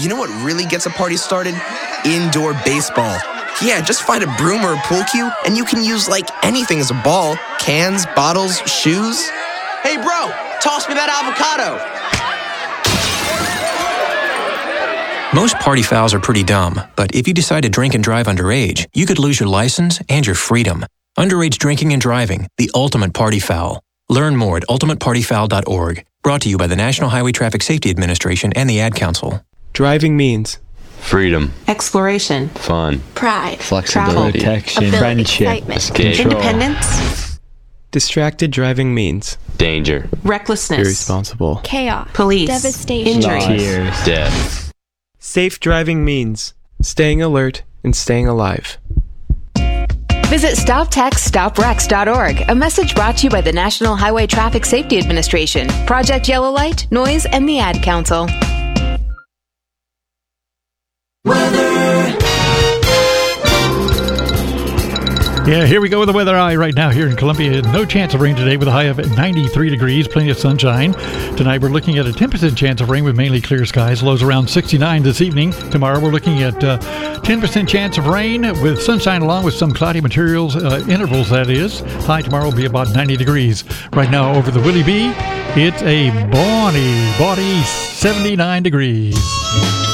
You know what really gets a party started? Indoor baseball. Yeah, just find a broom or a pool cue, and you can use like anything as a ball. Cans, bottles, shoes. Hey bro, toss me that avocado. Most party fouls are pretty dumb, but if you decide to drink and drive underage, you could lose your license and your freedom. Underage drinking and driving, the ultimate party foul. Learn more at ultimatepartyfoul.org. Brought to you by the National Highway Traffic Safety Administration and the Ad Council. Driving means freedom, exploration, fun, pride, flexibility, protection, ability, friendship, escape, independence. Distracted driving means danger, recklessness, irresponsible, chaos, police, devastation, injury, death. Safe driving means staying alert and staying alive. Visit StopTextsStopWrecks.org, a message brought to you by the National Highway Traffic Safety Administration, Project Yellow Light, Noise, and the Ad Council. Yeah, here we go with the weather eye right now here in Columbia. No chance of rain today with a high of 93 degrees, plenty of sunshine. Tonight we're looking at a 10% chance of rain with mainly clear skies, lows around 69 this evening. Tomorrow we're looking at 10% chance of rain with sunshine along with some cloudy materials, intervals that is. High tomorrow will be about 90 degrees. Right now over the Willie B, it's a body 79 degrees.